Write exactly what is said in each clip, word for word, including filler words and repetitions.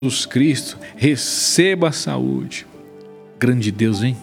Jesus Cristo, receba a saúde. Grande Deus, vem.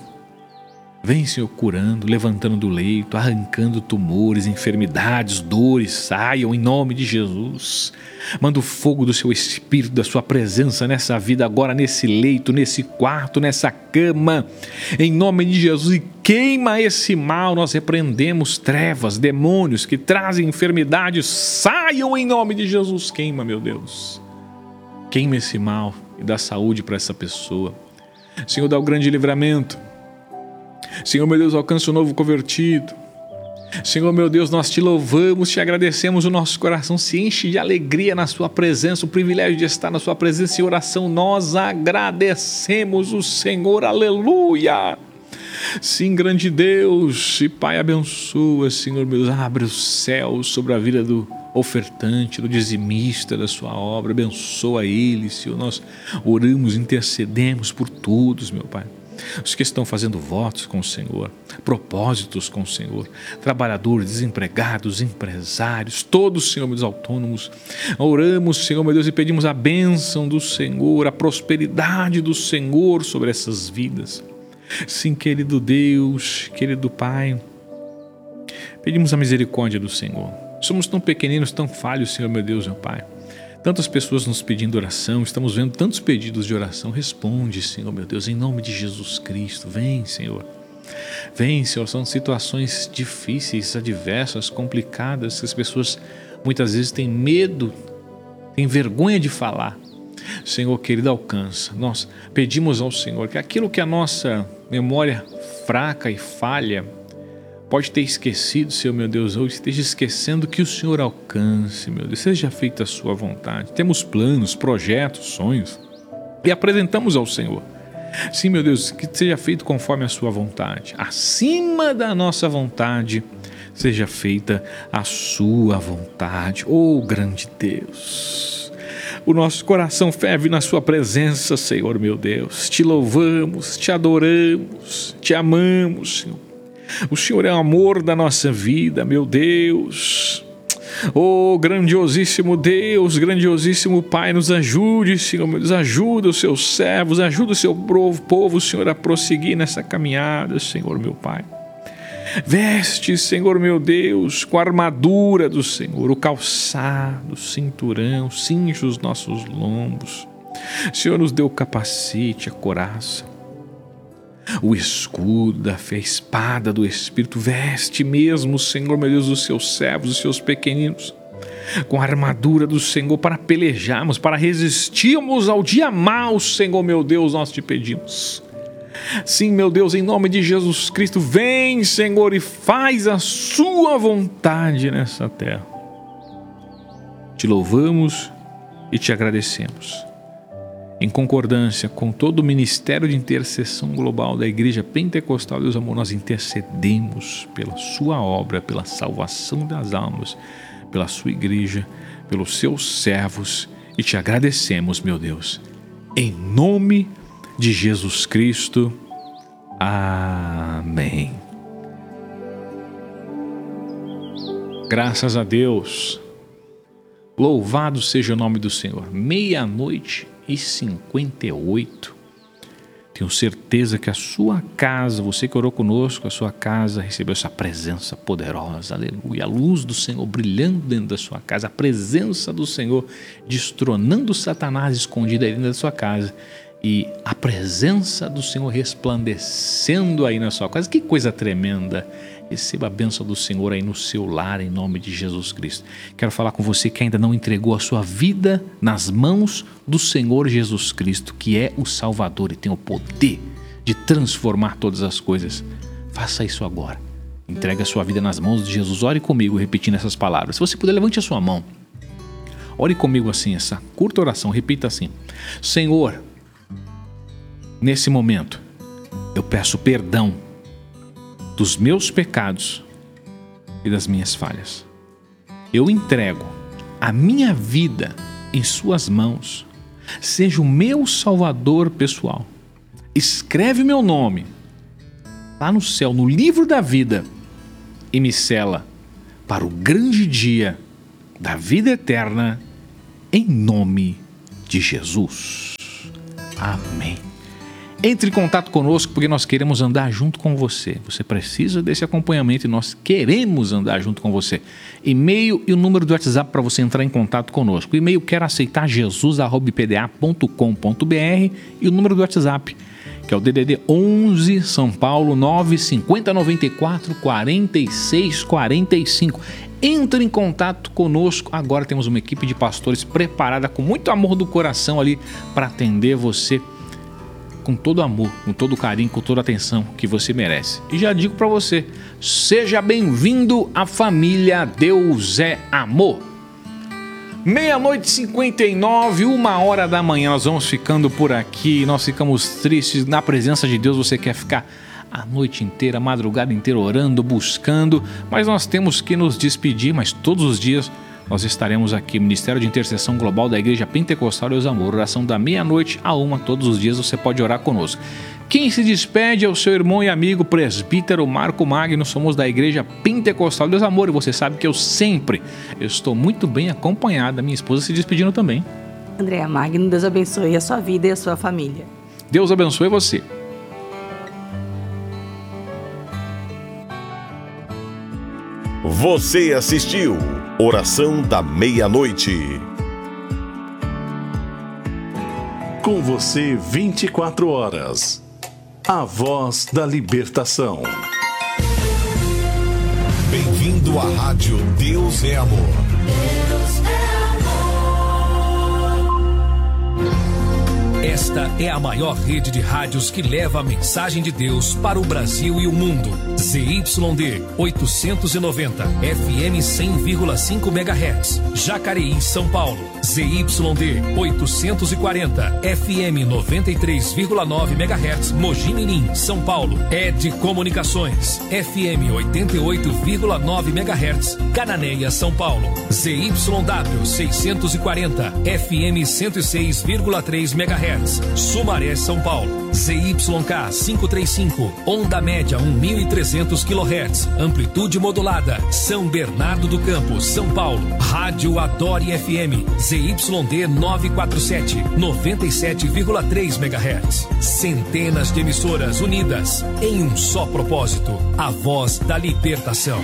Vem, Senhor, curando, levantando do leito, arrancando tumores, enfermidades, dores, saiam em nome de Jesus. Manda o fogo do seu Espírito, da sua presença nessa vida agora, nesse leito, nesse quarto, nessa cama, em nome de Jesus, e queima esse mal. Nós repreendemos trevas, demônios que trazem enfermidades, saiam em nome de Jesus. Queima, meu Deus, queima esse mal e dá saúde para essa pessoa. Senhor, dá o grande livramento. Senhor, meu Deus, alcança o novo convertido. Senhor, meu Deus, nós te louvamos, te agradecemos, o nosso coração se enche de alegria na sua presença, o privilégio de estar na sua presença em oração. Nós agradecemos o Senhor, aleluia. Sim, grande Deus, e Pai, abençoa, Senhor, meu Deus, abre os céus sobre a vida do ofertante, do dizimista da sua obra, abençoa ele, Senhor. Nós oramos, intercedemos por todos, meu Pai, os que estão fazendo votos com o Senhor, propósitos com o Senhor, trabalhadores, desempregados, empresários, todos, Senhor, meus autônomos. Oramos, Senhor, meu Deus, e pedimos a bênção do Senhor, a prosperidade do Senhor sobre essas vidas. Sim, querido Deus, querido Pai, pedimos a misericórdia do Senhor. Somos tão pequeninos, tão falhos, Senhor, meu Deus, meu Pai. Tantas pessoas nos pedindo oração, estamos vendo tantos pedidos de oração. Responde, Senhor, meu Deus, em nome de Jesus Cristo. Vem, Senhor. Vem, Senhor. São situações difíceis, adversas, complicadas, que as pessoas muitas vezes têm medo, têm vergonha de falar. Senhor querido, alcança. Nós pedimos ao Senhor que aquilo que a nossa memória fraca e falha pode ter esquecido, Senhor, meu Deus, hoje esteja esquecendo, que o Senhor alcance, meu Deus, seja feita a sua vontade. Temos planos, projetos, sonhos e apresentamos ao Senhor. Sim, meu Deus, que seja feito conforme a sua vontade. Acima da nossa vontade, seja feita a sua vontade. Oh, grande Deus, o nosso coração ferve na sua presença, Senhor, meu Deus. Te louvamos, te adoramos, te amamos, Senhor. O Senhor é o amor da nossa vida, meu Deus. Oh, grandiosíssimo Deus, grandiosíssimo Pai, nos ajude, Senhor, nos ajuda os seus servos, ajuda o seu povo, Senhor, a prosseguir nessa caminhada, Senhor, meu Pai. Veste, Senhor, meu Deus, com a armadura do Senhor, o calçado, o cinturão, cinge os nossos lombos. Senhor, nos dê o capacete, a coraça, o escudo da fé, a espada do Espírito. Veste mesmo, Senhor, meu Deus, os seus servos, os seus pequeninos, com a armadura do Senhor, para pelejarmos, para resistirmos ao dia mau, Senhor, meu Deus, nós te pedimos. Sim, meu Deus, em nome de Jesus Cristo, vem, Senhor, e faz a sua vontade nessa terra. Te louvamos e te agradecemos. Em concordância com todo o ministério de intercessão global da Igreja Pentecostal Deus Amor, nós intercedemos pela sua obra, pela salvação das almas, pela sua igreja, pelos seus servos, e te agradecemos, meu Deus, em nome de Jesus Cristo. Amém. Graças a Deus. Louvado seja o nome do Senhor. Meia-noite e cinquenta e oito. Tenho certeza que a sua casa, você que orou conosco, a sua casa recebeu essa presença poderosa, aleluia. A luz do Senhor brilhando dentro da sua casa, a presença do Senhor destronando Satanás escondido aí dentro da sua casa, e a presença do Senhor resplandecendo aí na sua casa. Que coisa tremenda! Receba a bênção do Senhor aí no seu lar, em nome de Jesus Cristo. Quero falar com você que ainda não entregou a sua vida nas mãos do Senhor Jesus Cristo, que é o Salvador e tem o poder de transformar todas as coisas. Faça isso agora. Entregue a sua vida nas mãos de Jesus. Ore comigo repetindo essas palavras. Se você puder, levante a sua mão. Ore comigo assim, essa curta oração. Repita assim: Senhor, nesse momento eu peço perdão dos meus pecados e das minhas falhas. Eu entrego a minha vida em suas mãos. Seja o meu Salvador pessoal. Escreve meu nome lá no céu, no livro da vida, e me sela para o grande dia da vida eterna, em nome de Jesus. Amém. Entre em contato conosco porque nós queremos andar junto com você. Você precisa desse acompanhamento e nós queremos andar junto com você. E-mail e o número do WhatsApp para você entrar em contato conosco. O e-mail quero aceitar jesus arroba i p d a ponto com ponto b r e o número do WhatsApp, que é o D D D onze São Paulo nove cinco zero nove quatro quatro seis quatro cinco. Entre em contato conosco. Agora temos uma equipe de pastores preparada com muito amor do coração ali para atender você com todo amor, com todo carinho, com toda a atenção que você merece. E já digo para você, seja bem-vindo à família Deus é Amor. Meia-noite e cinquenta e nove, uma hora da manhã, nós vamos ficando por aqui, nós ficamos tristes na presença de Deus. Você quer ficar a noite inteira, a madrugada inteira orando, buscando, mas nós temos que nos despedir, mas todos os dias nós estaremos aqui, Ministério de Intercessão Global da Igreja Pentecostal Deus Amor, oração da meia-noite a uma, todos os dias você pode orar conosco. Quem se despede é o seu irmão e amigo presbítero Marco Magno, somos da Igreja Pentecostal Deus Amor e você sabe que eu sempre eu estou muito bem acompanhado, minha esposa se despedindo também. Andréa Magno, Deus abençoe a sua vida e a sua família. Deus abençoe você. Você assistiu Oração da Meia-Noite. Com você vinte e quatro horas. A voz da libertação. Bem-vindo à Rádio Deus é Amor. Deus é amor. Esta é a maior rede de rádios que leva a mensagem de Deus para o Brasil e o mundo. Z Y D oitocentos e noventa, F M cem vírgula cinco megahertz, Jacareí, São Paulo. Z Y D oitocentos e quarenta, F M noventa e três vírgula nove megahertz, Mogi Mirim, São Paulo. Ed Comunicações, F M oitenta e oito vírgula nove megahertz, Cananéia, São Paulo. Z Y W seiscentos e quarenta, F M cento e seis vírgula três megahertz, Sumaré, São Paulo. Z Y K quinhentos e trinta e cinco, onda média mil e trezentos quilohertz, amplitude modulada, São Bernardo do Campo, São Paulo. Rádio Adore F M, Z Y D novecentos e quarenta e sete, noventa e sete vírgula três megahertz. Centenas de emissoras unidas em um só propósito, a voz da libertação.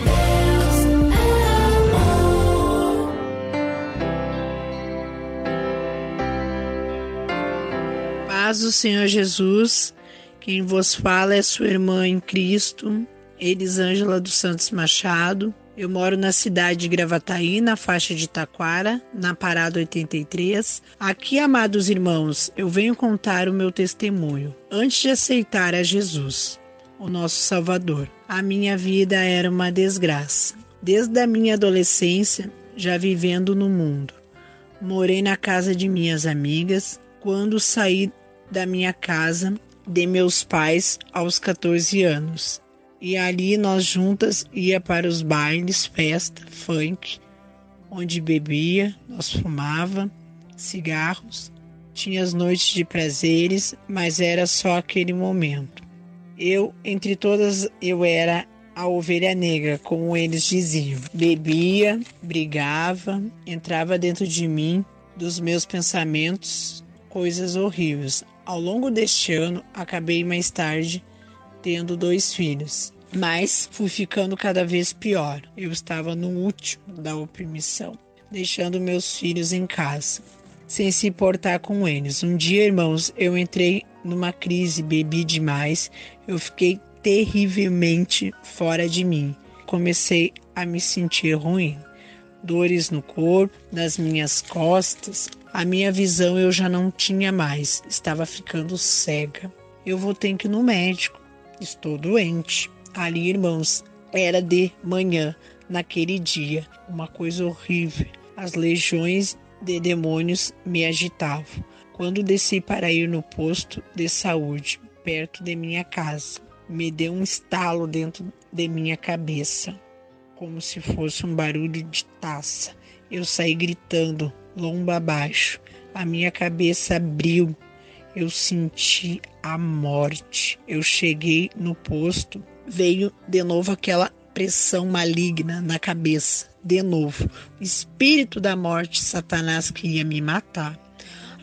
Paz do Senhor Jesus, quem vos fala é sua irmã em Cristo, Elisângela dos Santos Machado. Eu moro na cidade de Gravataí, na faixa de Taquara, na parada oitenta e três. Aqui, amados irmãos, eu venho contar o meu testemunho. Antes de aceitar a Jesus, o nosso Salvador, a minha vida era uma desgraça. Desde a minha adolescência, já vivendo no mundo. Morei na casa de minhas amigas. Quando saí da minha casa de meus pais aos catorze anos. E ali nós juntas ia para os bailes, festa, funk, onde bebia, nós fumava, cigarros, tinha as noites de prazeres, mas era só aquele momento. Eu, entre todas, eu era a ovelha negra, como eles diziam. Bebia, brigava, entrava dentro de mim, dos meus pensamentos, coisas horríveis. Ao longo deste ano, acabei mais tarde tendo dois filhos, mas fui ficando cada vez pior. Eu estava no último da opressão, deixando meus filhos em casa, sem se importar com eles. Um dia, irmãos, eu entrei numa crise, bebi demais, eu fiquei terrivelmente fora de mim. Comecei a me sentir ruim. Dores no corpo, nas minhas costas. A minha visão eu já não tinha mais, estava ficando cega. Eu vou ter que ir no médico, estou doente. Ali, irmãos, era de manhã, naquele dia, uma coisa horrível. As legiões de demônios me agitavam. Quando desci para ir no posto de saúde, perto de minha casa, me deu um estalo dentro de minha cabeça, como se fosse um barulho de taça. Eu saí gritando, lomba abaixo. A minha cabeça abriu. Eu senti a morte. Eu cheguei no posto. Veio de novo aquela pressão maligna na cabeça. De novo. O espírito da morte, Satanás, queria me matar.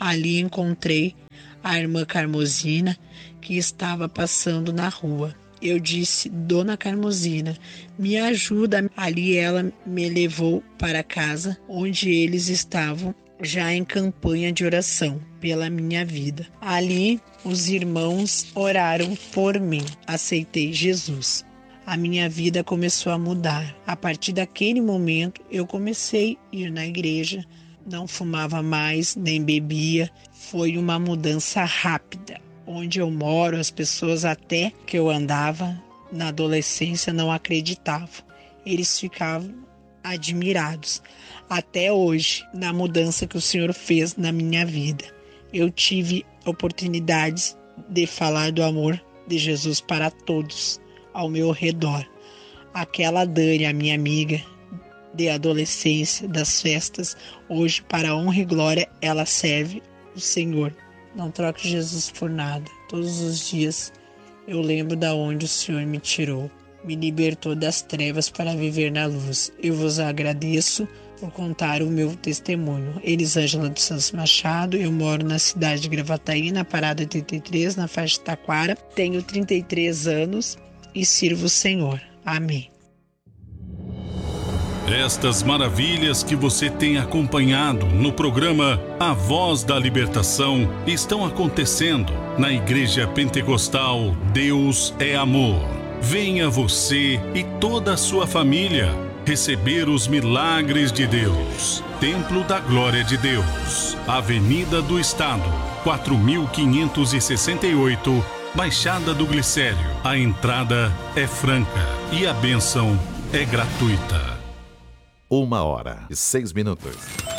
Ali encontrei a irmã Carmosina, que estava passando na rua. Eu disse: Dona Carmosina, me ajuda. Ali ela me levou para casa, onde eles estavam já em campanha de oração pela minha vida. Ali os irmãos oraram por mim. Aceitei Jesus. A minha vida começou a mudar. A partir daquele momento eu comecei a ir na igreja, não fumava mais, nem bebia. Foi uma mudança rápida. Onde eu moro, as pessoas até que eu andava na adolescência não acreditavam. Eles ficavam admirados. Até hoje, na mudança que o Senhor fez na minha vida, eu tive oportunidades de falar do amor de Jesus para todos ao meu redor. Aquela Dani, a minha amiga de adolescência, das festas, hoje, para a honra e glória, ela serve o Senhor. Não troque Jesus por nada. Todos os dias eu lembro da onde o Senhor me tirou, me libertou das trevas para viver na luz. Eu vos agradeço por contar o meu testemunho. Elisângela dos Santos Machado, eu moro na cidade de Gravataí, na Parada oitenta e três, na faixa de Taquara. Tenho trinta e três anos e sirvo o Senhor. Amém. Estas maravilhas que você tem acompanhado no programa A Voz da Libertação estão acontecendo na Igreja Pentecostal Deus é Amor. Venha você e toda a sua família receber os milagres de Deus. Templo da Glória de Deus, Avenida do Estado, quatro mil quinhentos e sessenta e oito, Baixada do Glicério. A entrada é franca e a bênção é gratuita. Uma hora e seis minutos.